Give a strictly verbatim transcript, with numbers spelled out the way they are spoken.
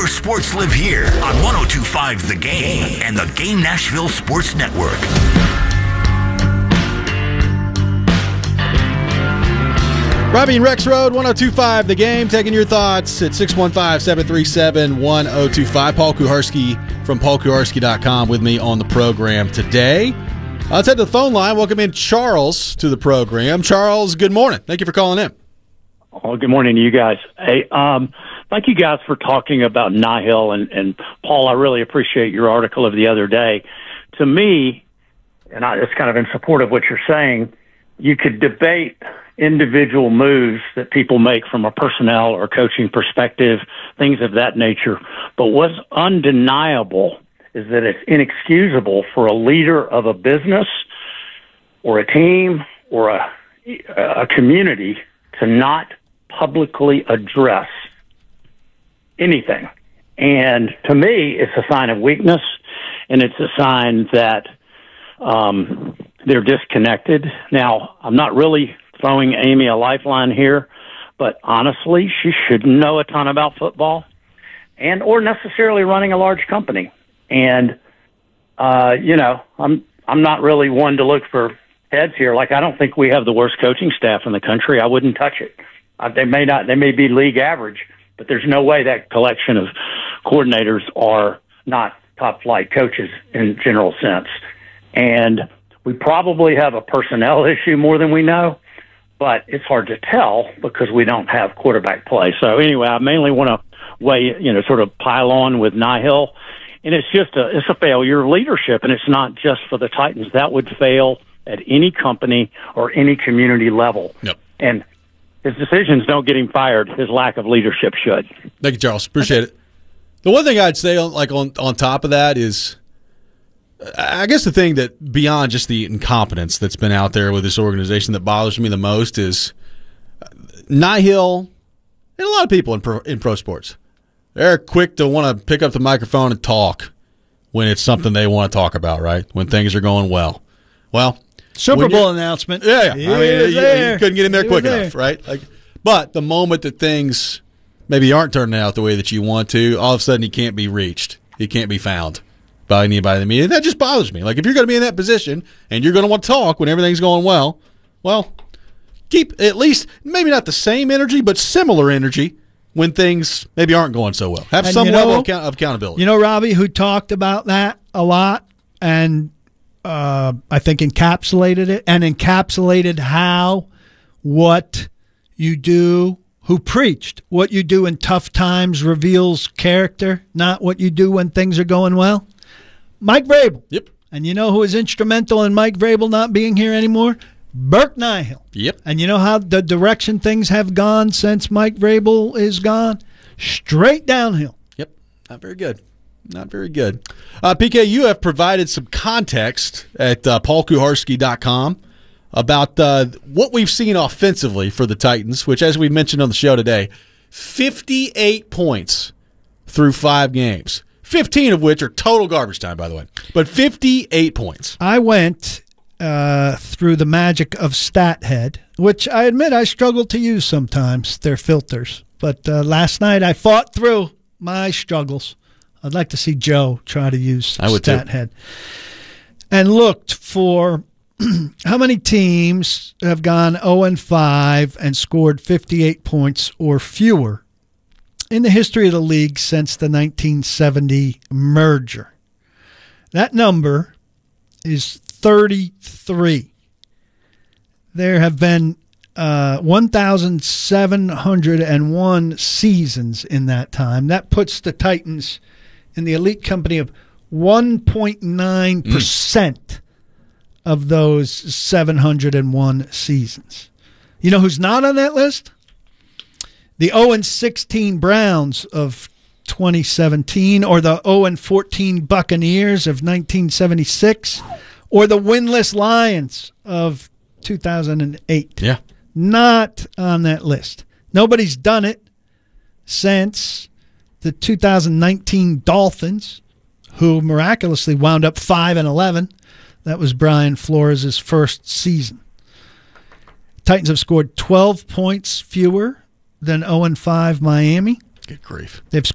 Your sports live here on one oh two point five The Game and the Game Nashville Sports Network. Robbie and Rex Road, one oh two point five The Game, taking your thoughts at six one five, seven three seven, one oh two five. Paul Kuharsky from paul kuharsky dot com with me on the program today. Uh, let's head to the phone line. Welcome in Charles to the program. Charles, good morning. Thank you for calling in. Oh, good morning to you guys. Hey, um, thank you guys for talking about Nihil. And, and Paul, I really appreciate your article of the other day. To me, and I, it's kind of in support of what you're saying, you could debate individual moves that people make from a personnel or coaching perspective, things of that nature. But what's undeniable is that it's inexcusable for a leader of a business or a team or a, a community to not publicly address anything. And to me, it's a sign of weakness, and it's a sign that um, they're disconnected. Now, I'm not really throwing Amy a lifeline here, but honestly, she shouldn't know a ton about football and or necessarily running a large company. And, uh, you know, I'm I'm not really one to look for heads here. Like, I don't think we have the worst coaching staff in the country. I wouldn't touch it. Uh, they may not. They may be league average, but there's no way that collection of coordinators are not top-flight coaches in general sense. And we probably have a personnel issue more than we know, but it's hard to tell because we don't have quarterback play. So anyway, I mainly want to weigh, you know, sort of pile on with Nihil. And it's just a, it's a failure of leadership, and it's not just for the Titans. That would fail at any company or any community level. Yep. And his decisions don't get him fired. His lack of leadership should. Thank you, Charles. Appreciate it. The one thing I'd say, like on, on top of that, is I guess the thing that beyond just the incompetence that's been out there with this organization that bothers me the most is Nihil and a lot of people in pro, in pro sports. They're quick to want to pick up the microphone and talk when it's something they want to talk about, right? When things are going well. Well, Super Bowl announcement. Yeah, yeah. I mean, you, you couldn't get in there he quick enough, right? Like, but the moment that things maybe aren't turning out the way that you want to, all of a sudden he can't be reached. He can't be found by anybody in the media. That just bothers me. Like, if you're going to be in that position and you're going to want to talk when everything's going well, well, keep at least maybe not the same energy, but similar energy when things maybe aren't going so well. Have And some you know- level of, account- of accountability. You know, Robbie, who talked about that a lot and uh, I think encapsulated it and encapsulated how what you do, who preached what you do in tough times reveals character, not what you do when things are going well? Mike Vrabel. Yep. And you know who is instrumental in Mike Vrabel not being here anymore? Burke Nihil. Yep. And you know how the direction things have gone since Mike Vrabel is gone? Straight downhill. Yep. Not very good. Not very good. Uh, P K, you have provided some context at uh, paul kuharsky dot com about uh, what we've seen offensively for the Titans, which, as we mentioned on the show today, fifty-eight points through five games, fifteen of which are total garbage time, by the way, but fifty-eight points. I went uh, through the magic of StatHead, which I admit I struggle to use sometimes, their filters. But uh, last night I fought through my struggles. I'd like to see Joe try to use I would StatHead. And looked for how many teams have gone oh and five and scored fifty-eight points or fewer in the history of the league since the nineteen seventy merger. That number is thirty-three. There have been uh, one thousand seven hundred one seasons in that time. That puts the Titans in the elite company of one point nine percent mm. of those seven hundred one seasons. You know who's not on that list? The oh and sixteen Browns of twenty seventeen, or the oh and fourteen Buccaneers of nineteen seventy-six, or the winless Lions of two thousand eight. Yeah. Not on that list. Nobody's done it since the two thousand nineteen Dolphins, who miraculously wound up five and eleven. That was Brian Flores' first season. Titans have scored twelve points fewer than oh and five Miami. Good grief. They've